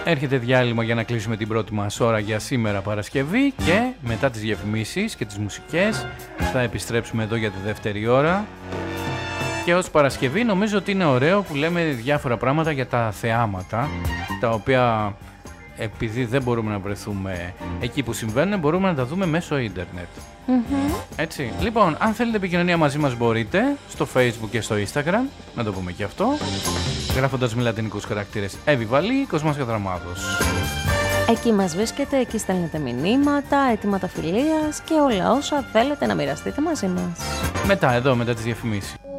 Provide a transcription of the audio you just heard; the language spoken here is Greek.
Έρχεται διάλειμμα για να κλείσουμε την πρώτη μας ώρα για σήμερα Παρασκευή και μετά τις διαφημίσεις και τις μουσικές θα επιστρέψουμε εδώ για τη δεύτερη ώρα. Και ως Παρασκευή νομίζω ότι είναι ωραίο που λέμε διάφορα πράγματα για τα θεάματα, τα οποία επειδή δεν μπορούμε να βρεθούμε εκεί που συμβαίνουν, μπορούμε να τα δούμε μέσω ίντερνετ. Έτσι. Λοιπόν, αν θέλετε επικοινωνία μαζί μας μπορείτε στο Facebook και στο Instagram, να το πούμε και αυτό, γράφοντας με λατινικούς χαρακτήρες Εύη Βαλή, Κοσμάς Κατραμάδος. Εκεί μας βρίσκεται, εκεί στέλνετε μηνύματα, αιτήματα φιλίας και όλα όσα θέλετε να μοιραστείτε μαζί μας. Μετά τις διαφημίσεις.